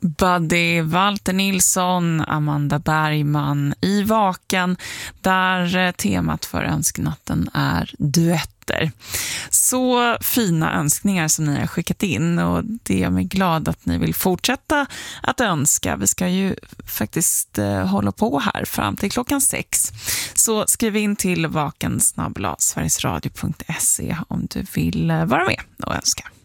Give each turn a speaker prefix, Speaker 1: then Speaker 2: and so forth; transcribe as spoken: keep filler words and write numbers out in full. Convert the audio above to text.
Speaker 1: Buddy, Walter Nilsson, Amanda Bergman i Vaken, där temat för önsknatten är duetter. Så fina önskningar som ni har skickat in, och det är mig glad att ni vill fortsätta att önska. Vi ska ju faktiskt eh, hålla på här fram till klockan sex. Så skriv in till vaken snabel-a sverigesradio punkt se om du vill eh, vara med och önska.